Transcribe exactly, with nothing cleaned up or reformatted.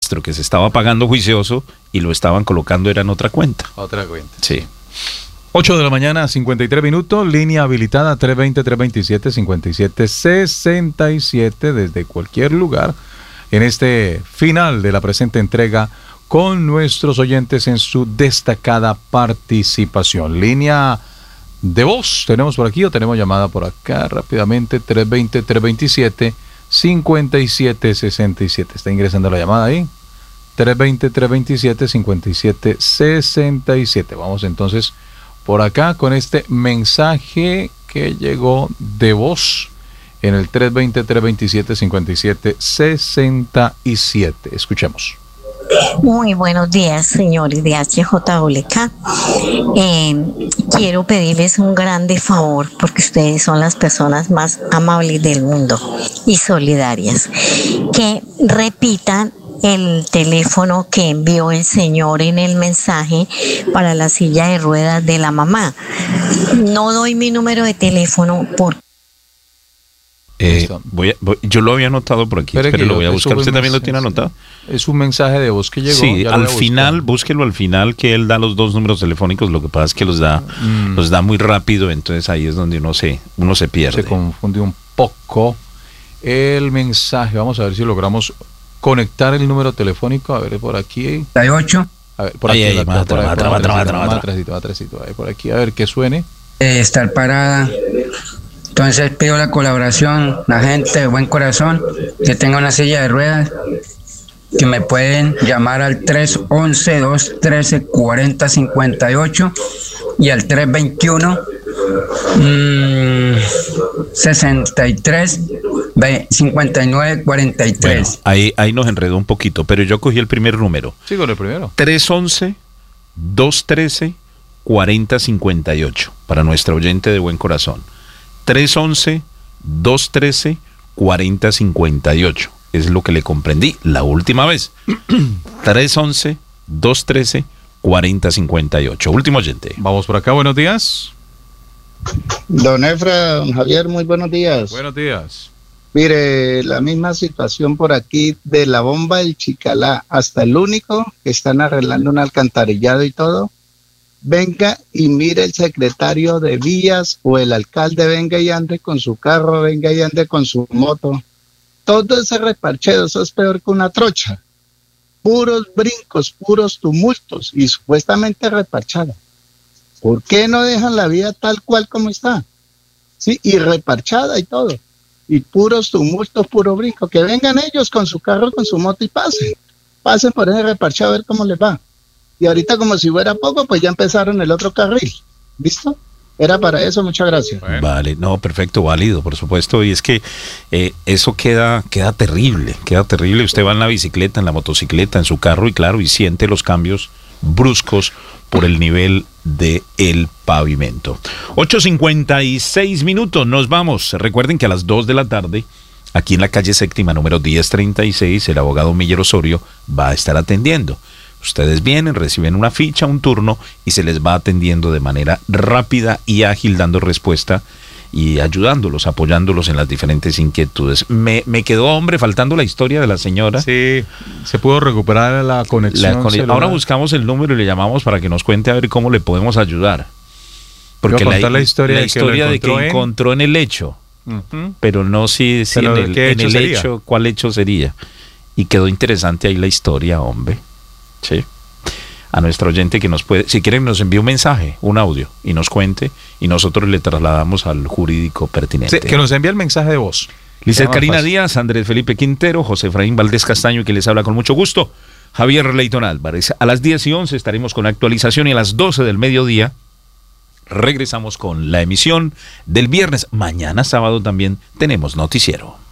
registro que se estaba pagando juicioso y lo estaban colocando era en otra cuenta. Otra cuenta. Sí. ocho de la mañana, cincuenta y tres minutos, línea habilitada tres veinte, tres veintisiete, cincuenta y siete sesenta y siete desde cualquier lugar en este final de la presente entrega con nuestros oyentes en su destacada participación. Línea de voz, ¿tenemos por aquí o tenemos llamada por acá? Rápidamente, tres veinte, tres veintisiete, cincuenta y siete sesenta y siete. Está ingresando la llamada ahí. tres veinte, tres veintisiete, cincuenta y siete sesenta y siete. Vamos entonces por acá con este mensaje que llegó de voz en el tres veinte, tres veintisiete, cincuenta y siete sesenta y siete. Escuchemos. Muy buenos días, señores de H J W K. Eh, quiero pedirles un grande favor porque ustedes son las personas más amables del mundo y solidarias. Que repitan el teléfono que envió el señor en el mensaje para la silla de ruedas de la mamá. No doy mi número de teléfono porque Eh, voy a, voy, yo lo había anotado por aquí, pero lo voy a buscar. ¿Usted también lo tiene anotado? Es un mensaje de voz que llegó. Sí, al final, búsquelo al final, que él da los dos números telefónicos. Lo que pasa es que los da, mm. los da muy rápido, entonces ahí es donde uno se, uno se pierde. Se confunde un poco el mensaje. Vamos a ver si logramos conectar el número telefónico. A ver, por aquí. treinta y ocho. A ver, por aquí. Por aquí, a ver que suene. Eh, estar parada. Entonces pido la colaboración, la gente de buen corazón que tenga una silla de ruedas, que me pueden llamar al tres once, dos trece, cuarenta cincuenta y ocho y al tres veintiuno, mmm, sesenta y tres, cincuenta y nueve, cuarenta y tres. Bueno, ahí, ahí nos enredó un poquito, pero yo cogí el primer número. Sí, con el primero. tres once, dos trece, cuarenta cincuenta y ocho para nuestra oyente de buen corazón. tres once, dos trece, cuarenta cincuenta y ocho. Es lo que le comprendí la última vez. tres once, dos trece, cuarenta cincuenta y ocho. Último oyente. Vamos por acá, buenos días. Don Efra, don Javier, muy buenos días. Buenos días. Mire, la misma situación por aquí de la bomba del Chicalá hasta el único que están arreglando un alcantarillado y todo. Venga y mire el secretario de vías o el alcalde, venga y ande con su carro, venga y ande con su moto. Todo ese reparcheo, eso es peor que una trocha. Puros brincos, puros tumultos y supuestamente reparchada. ¿Por qué no dejan la vía tal cual como está? Sí, y reparchada y todo. Y puros tumultos, puro brinco. Que vengan ellos con su carro, con su moto y pasen. Pasen por ese reparchado a ver cómo les va. Y ahorita como si fuera poco, pues ya empezaron el otro carril. ¿Listo? Era para eso, muchas gracias. Bueno. Vale, no, perfecto, válido, por supuesto. Y es que eh, eso queda, queda terrible, queda terrible. Usted va en la bicicleta, en la motocicleta, en su carro y claro, y siente los cambios bruscos por el nivel del pavimento. ocho cincuenta y seis minutos, nos vamos. Recuerden que a las dos de la tarde, aquí en la calle séptima, número diez treinta y seis, el abogado Miller Osorio va a estar atendiendo. Ustedes vienen, reciben una ficha, un turno y se les va atendiendo de manera rápida y ágil, dando respuesta y ayudándolos, apoyándolos en las diferentes inquietudes. Me, me quedó, hombre, faltando la historia de la señora. Sí, se pudo recuperar la conexión. La conexión. Ahora buscamos el número y le llamamos para que nos cuente a ver cómo le podemos ayudar. Porque la, la historia, la de, historia que de que en... encontró en el hecho, uh-huh. pero no si, si pero en el, ¿qué en hecho el sería? hecho, cuál hecho sería. Y quedó interesante ahí la historia, hombre. Sí. A nuestro oyente que nos puede, si quieren nos envíe un mensaje, un audio y nos cuente y nosotros le trasladamos al jurídico pertinente. Sí, que nos envíe el mensaje de voz. Lizeth Karina fácil. Díaz, Andrés Felipe Quintero, José Efraín Valdés Castaño, que les habla con mucho gusto, Javier Leyton Álvarez. A las diez y once estaremos con actualización y a las doce del mediodía regresamos con la emisión del viernes. Mañana sábado también tenemos noticiero.